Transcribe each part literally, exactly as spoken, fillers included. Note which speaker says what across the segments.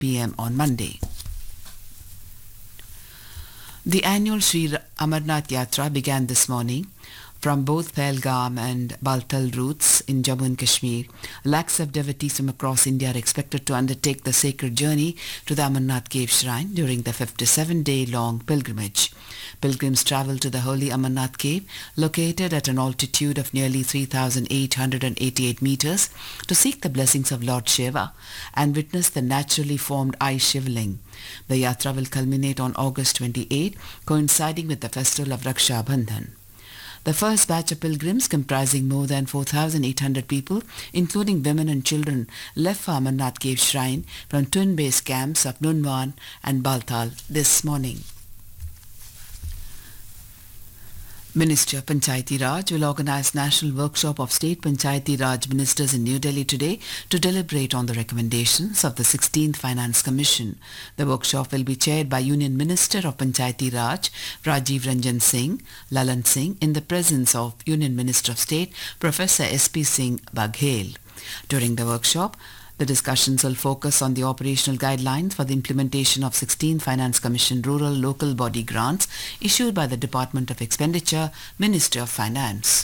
Speaker 1: p m on Monday. The annual Sri Amarnath Yatra began this morning from both Pahalgam and Baltal routes in Jammu and Kashmir. Lakhs of devotees from across India are expected to undertake the sacred journey to the Amarnath Cave Shrine during the fifty-seven day long pilgrimage. Pilgrims travel to the holy Amarnath Cave, located at an altitude of nearly three thousand eight hundred eighty-eight meters, to seek the blessings of Lord Shiva and witness the naturally formed ice Shivling. The yatra will culminate on August twenty-eighth, coinciding with the festival of Raksha Bandhan. The first batch of pilgrims, comprising more than four thousand eight hundred people, including women and children, left for Amarnath Cave Shrine from twin base camps of Nunwan and Baltal this morning. Ministry of Panchayati Raj will organize National Workshop of State Panchayati Raj Ministers in New Delhi today to deliberate on the recommendations of the sixteenth Finance Commission. The workshop will be chaired by Union Minister of Panchayati Raj, Rajiv Ranjan Singh, Lalan Singh, in the presence of Union Minister of State, Professor S P Singh Baghel. During the workshop, the discussions will focus on the operational guidelines for the implementation of sixteenth Finance Commission Rural Local Body Grants issued by the Department of Expenditure, Ministry of Finance.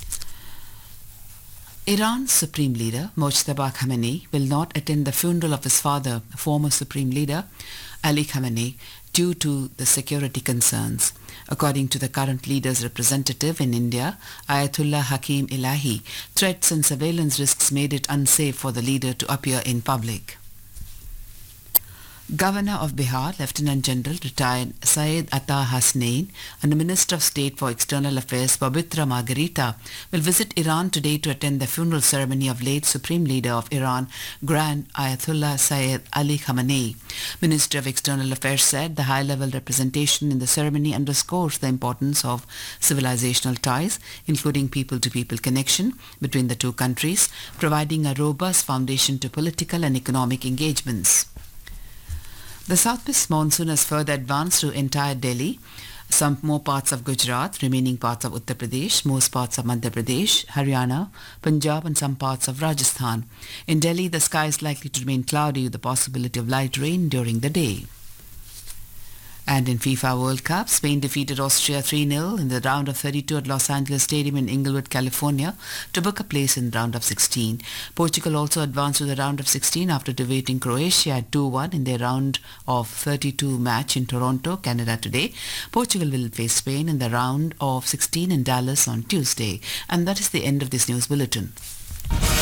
Speaker 1: Iran's Supreme Leader, Mojtaba Khamenei, will not attend the funeral of his father, former Supreme Leader Ali Khamenei, due to the security concerns. According to the current leader's representative in India, Ayatollah Hakim Elahi, threats and surveillance risks made it unsafe for the leader to appear in public. Governor of Bihar, Lieutenant General retired Syed Atta Hasnain, and the Minister of State for External Affairs, Pabitra Margarita, will visit Iran today to attend the funeral ceremony of late Supreme Leader of Iran, Grand Ayatollah Syed Ali Khamenei. Minister of External Affairs said the high-level representation in the ceremony underscores the importance of civilizational ties, including people-to-people connection between the two countries, providing a robust foundation to political and economic engagements. The southwest monsoon has further advanced through entire Delhi, some more parts of Gujarat, remaining parts of Uttar Pradesh, most parts of Madhya Pradesh, Haryana, Punjab and some parts of Rajasthan. In Delhi, the sky is likely to remain cloudy with the possibility of light rain during the day. And in FIFA World Cup, Spain defeated Austria three nil in the round of thirty-two at Los Angeles Stadium in Inglewood, California, to book a place in the round of sixteen. Portugal also advanced to the round of sixteen after defeating Croatia at two one in their round of thirty-two match in Toronto, Canada today. Portugal will face Spain in the round of sixteen in Dallas on Tuesday. And that is the end of this news bulletin.